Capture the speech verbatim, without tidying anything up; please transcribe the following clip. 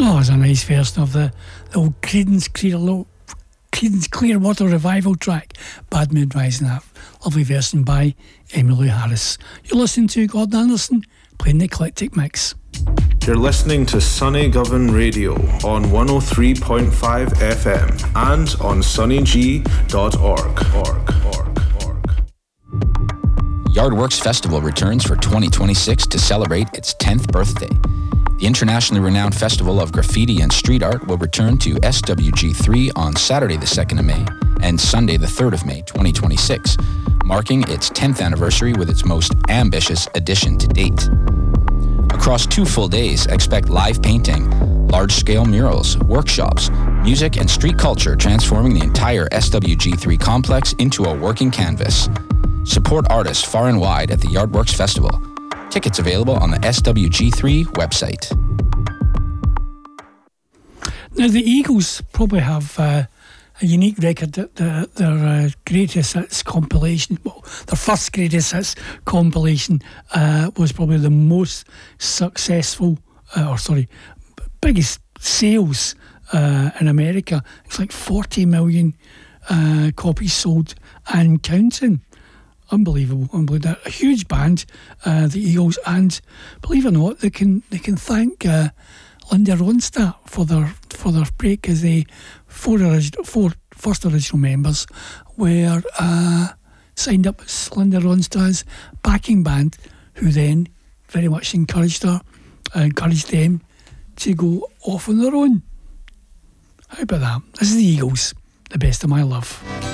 Oh, it's a nice version of the, the old Creedence Clearwater, Creedence Clearwater Revival track, Bad Moon Rising Up. Lovely version by Emmylou Harris. You're listening to Gordon Anderson playing the Eclectic Mix. You're listening to Sunny Govan Radio on one oh three point five F M and on sunny g dot org. Org, org, org. Yardworks Festival returns for twenty twenty-six to celebrate its tenth birthday. The internationally renowned Festival of Graffiti and Street Art will return to S W G three on Saturday the second of May and Sunday the third of May twenty twenty-six, marking its tenth anniversary with its most ambitious edition to date. Across two full days, expect live painting, large-scale murals, workshops, music, and street culture transforming the entire S W G three complex into a working canvas. Support artists far and wide at the Yardworks Festival. Tickets available on the S W G three website. Now, the Eagles probably have uh, a unique record that the, their uh, greatest hits compilation, well, their first greatest hits compilation uh, was probably the most successful, uh, or sorry, biggest sales uh, in America. It's like forty million uh, copies sold and counting. Unbelievable, unbelievable. A huge band, uh, the Eagles, and believe it or not, they can they can thank uh, Linda Ronstadt for their for their break, because they four original four first original members were uh, signed up as Linda Ronstadt's backing band, who then very much encouraged her, uh, encouraged them to go off on their own. How about that? This is the Eagles, The Best of My Love.